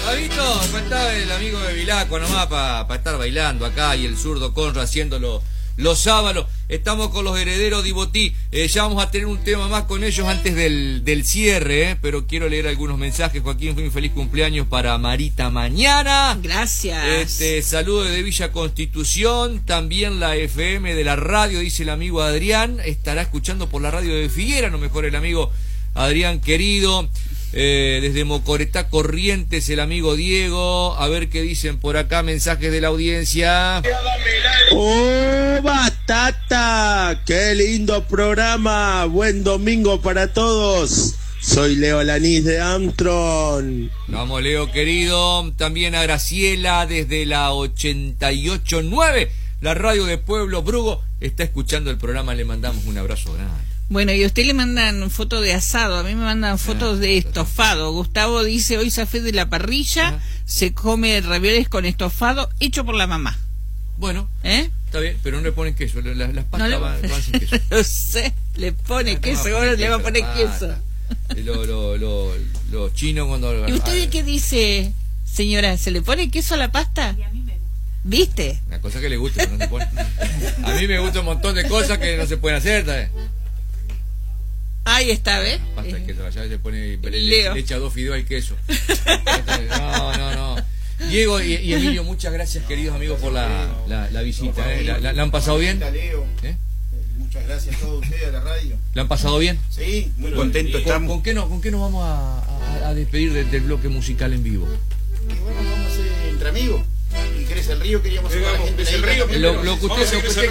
Fabito, faltaba el amigo de Vilaco nomás para estar bailando acá y el zurdo Conra haciéndolo los sábados. Estamos con los herederos de Ibotí. Ya vamos a tener un tema más con ellos antes del cierre, pero quiero leer algunos mensajes. Joaquín, un feliz cumpleaños para Marita mañana. Gracias. Saludo de Villa Constitución. También la FM de la radio, dice el amigo Adrián. Estará escuchando por la radio de Figuera, no mejor el amigo Adrián querido. Desde Mocoretá Corrientes el amigo Diego. A ver qué dicen por acá, mensajes de la audiencia. ¡Oh, batata! ¡Qué lindo programa! Buen domingo para todos. Soy Leo Lanís de Armstrong. Vamos, Leo querido. También a Graciela desde la 88.9, la radio de Pueblo Brugo. Está escuchando el programa, le mandamos un abrazo grande. Bueno, y a usted le mandan fotos de asado, a mí me mandan fotos de estofado. Gustavo dice, hoy zafé de la parrilla, se come ravioles con estofado hecho por la mamá. Bueno, está bien, pero no le ponen queso, las pastas no van sin queso. No sé, le pone queso, ahora le va a poner queso. Los chinos cuando... ¿Y usted qué dice, señora? ¿Se le pone queso a la pasta? Y a mí me gusta. ¿Viste? Una cosa que le gusta, pero no se pone. A mí me gusta un montón de cosas que no se pueden hacer, ¿sabes? Ahí está, ¿ves? Pasta de queso, allá se pone, Leo. le echa 2 fideos al queso. No. Diego y Emilio, muchas gracias, queridos amigos, por la visita. ¿La han pasado bien? Muchas gracias a todos ustedes, a la radio. ¿La han pasado bien? Sí, muy contento estamos. ¿Con qué nos vamos a despedir del bloque musical en vivo? Y bueno, vamos a hacer entre amigos. Y Crece el Río, queríamos hacer para la gente. Lo que usted